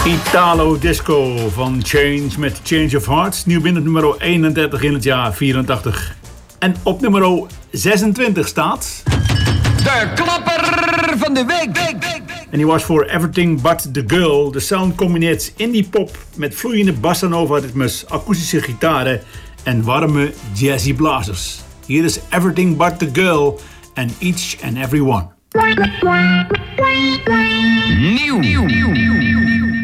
Italo Disco van Change met Change of Hearts. Nieuw binnen nummer 31 in het jaar 84. En op nummer 26 staat... De klapper van de week. En die was voor Everything But The Girl. De sound combineert indie pop met vloeiende bossa nova ritmes, akoestische gitaren en warme jazzy blazers. Hier is Everything But The Girl and Each and Every One. Nieuw.